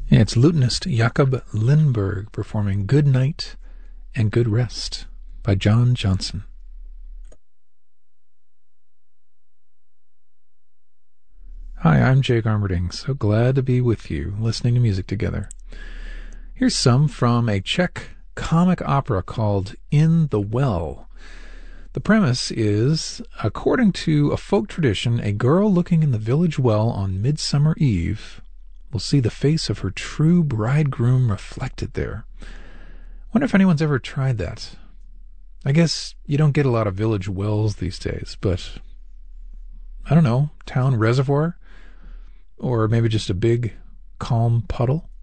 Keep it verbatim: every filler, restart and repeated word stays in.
Yeah, it's lutenist Jakob Lindberg performing Good Night and Good Rest by John Johnson. Hi, I'm Jay Garmerding. So glad to be with you, listening to music together. Here's some from a Czech comic opera called In the Well. The premise is, according to a folk tradition, a girl looking in the village well on Midsummer Eve will see the face of her true bridegroom reflected there. Wonder if anyone's ever tried that. I guess you don't get a lot of village wells these days, but I don't know, town reservoir? Or maybe just a big, calm puddle?